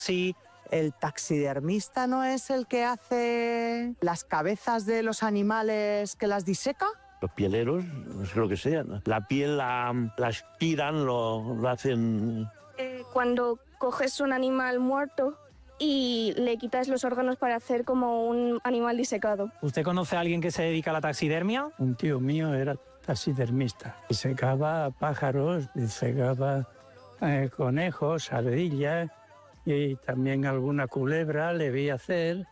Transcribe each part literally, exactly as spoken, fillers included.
Sí, ¿el taxidermista no es el que hace las cabezas de los animales que las diseca? Los pieleros, no sé lo que sean. La piel la, la aspiran, lo, lo hacen... Eh, cuando coges un animal muerto y le quitas los órganos para hacer como un animal disecado. ¿Usted conoce a alguien que se dedica a la taxidermia? Un tío mío era taxidermista. Disecaba pájaros, disecaba eh, conejos, ardillas y también alguna culebra le vi hacer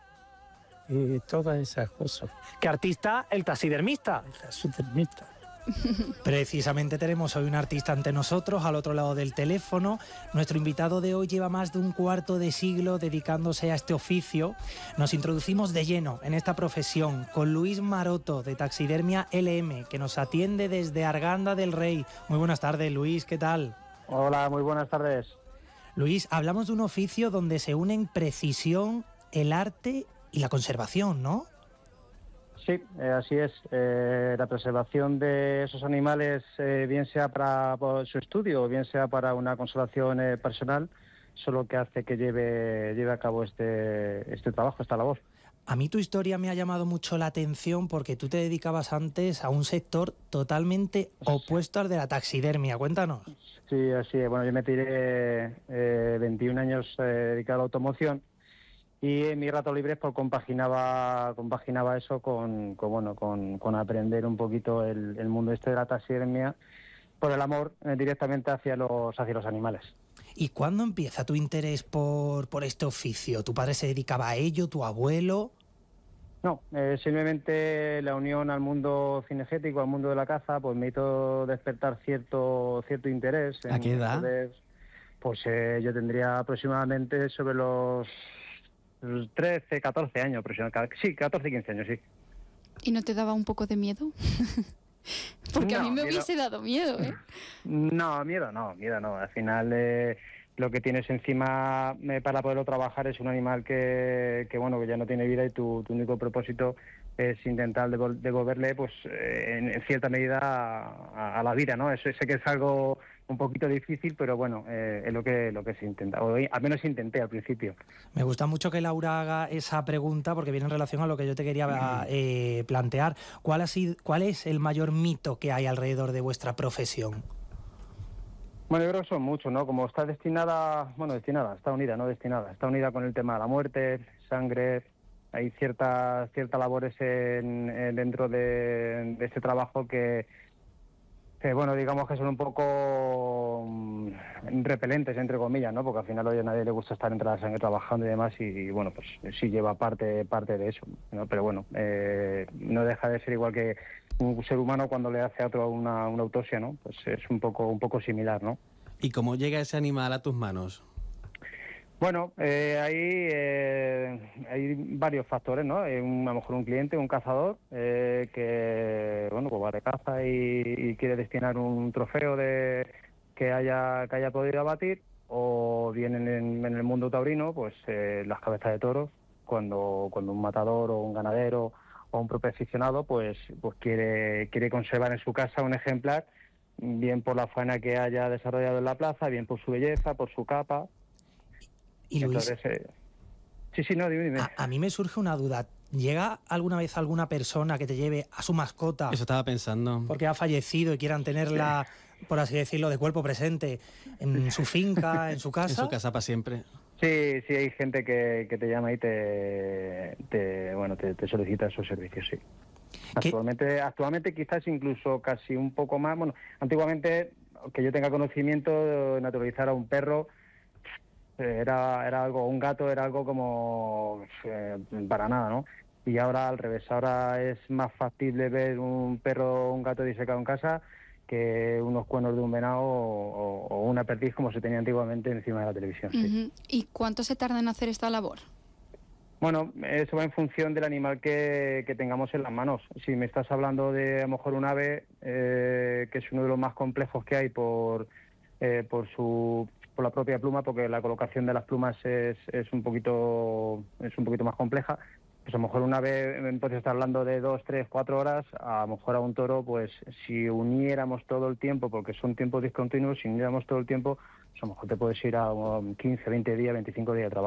y todas esas cosas. ¿Qué artista? El taxidermista. El taxidermista. Precisamente tenemos hoy un artista ante nosotros, al otro lado del teléfono. Nuestro invitado de hoy lleva más de un cuarto de siglo dedicándose a este oficio. Nos introducimos de lleno en esta profesión con Luis Maroto, de Taxidermia L M, que nos atiende desde Arganda del Rey. Muy buenas tardes, Luis, ¿qué tal? Hola, muy buenas tardes. Luis, hablamos de un oficio donde se unen precisión, el arte y la conservación, ¿no? Sí, eh, así es. Eh, la preservación de esos animales, eh, bien sea para, para su estudio o bien sea para una conservación eh, personal, eso es lo que hace que lleve, lleve a cabo este, este trabajo, esta labor. A mí tu historia me ha llamado mucho la atención porque tú te dedicabas antes a un sector totalmente opuesto al de la taxidermia. Cuéntanos. Sí, así es. Bueno, yo me tiré eh, veintiún años eh, dedicado a la automoción. Y en mis ratos libres pues compaginaba, compaginaba eso con, con, bueno, con, con aprender un poquito el, el mundo este de la taxidermia por el amor eh, directamente hacia los, hacia los animales. ¿Y cuándo empieza tu interés por, por este oficio? ¿Tu padre se dedicaba a ello, tu abuelo? No, eh, simplemente la unión al mundo cinegético, al mundo de la caza, pues me hizo despertar cierto, cierto interés. ¿A qué edad? Entonces, pues eh, yo tendría aproximadamente sobre los trece, catorce años aproximadamente. Sí, catorce, quince años, sí. ¿Y no te daba un poco de miedo? Porque no, a mí me miedo. hubiese dado miedo, ¿eh? No, miedo no, miedo no. Al final eh, lo que tienes encima eh, para poderlo trabajar es un animal que, que bueno, que ya no tiene vida y tu, tu único propósito es intentar devol- devolverle, pues, eh, en, en cierta medida a, a, a la vida, ¿no? Eso sé que es algo un poquito difícil, pero bueno, eh, es lo que lo que se intenta, o al menos intenté al principio. Me gusta mucho que Laura haga esa pregunta porque viene en relación a lo que yo te quería eh, plantear. ¿Cuál ha sido, cuál es el mayor mito que hay alrededor de vuestra profesión? Bueno, yo creo que son muchos, ¿no? Como está destinada, bueno, destinada, está unida, no destinada, está unida con el tema de la muerte, sangre. Hay ciertas ciertas labores en, en dentro de, de este trabajo que, que, bueno, digamos que son un poco um, repelentes, entre comillas, ¿no? Porque al final hoy a nadie le gusta estar entre la sangre trabajando y demás y, y bueno, pues sí lleva parte parte de eso, ¿no? Pero bueno, eh, no deja de ser igual que un ser humano cuando le hace a otro una, una autopsia, ¿no? Pues es un poco un poco similar, ¿no? ¿Y cómo llega ese animal a tus manos? Bueno, eh, ahí eh, hay varios factores, ¿no? Eh, un, a lo mejor un cliente, un cazador, eh, que bueno, pues va de caza y, y quiere destinar un trofeo de que haya que haya podido abatir, o bien en, en el mundo taurino, pues eh, las cabezas de toros, cuando cuando un matador o un ganadero o un propio aficionado, pues pues quiere quiere conservar en su casa un ejemplar, bien por la faena que haya desarrollado en la plaza, bien por su belleza, por su capa. Y Luis, Entonces, eh, sí, sí, no, dime, dime. a, a mí me surge una duda. ¿Llega alguna vez alguna persona que te lleve a su mascota? Eso estaba pensando. Porque ha fallecido y quieran tenerla, por así decirlo, de cuerpo presente en su finca, en su casa. En su casa para siempre. Sí, sí, hay gente que, que te llama y te, te bueno, te, te solicita esos servicios, sí. Actualmente, actualmente quizás incluso casi un poco más. Bueno, antiguamente, que yo tenga conocimiento, naturalizar a un perro era era algo, un gato era algo como eh, para nada, ¿no? Y ahora al revés, ahora es más factible ver un perro o un gato disecado en casa que unos cuernos de un venado o, o una perdiz como se tenía antiguamente encima de la televisión. Uh-huh. Sí. ¿Y cuánto se tarda en hacer esta labor? Bueno, eso va en función del animal que, que tengamos en las manos. Si me estás hablando de a lo mejor un ave, eh, que es uno de los más complejos que hay por eh, por su por la propia pluma, porque la colocación de las plumas es, es un poquito es un poquito más compleja, pues a lo mejor un ave puede estar hablando de dos, tres, cuatro horas, a lo mejor a un toro, pues si uniéramos todo el tiempo, porque son tiempos discontinuos, si uniéramos todo el tiempo, pues a lo mejor te puedes ir a quince, veinte días, veinticinco días de trabajo.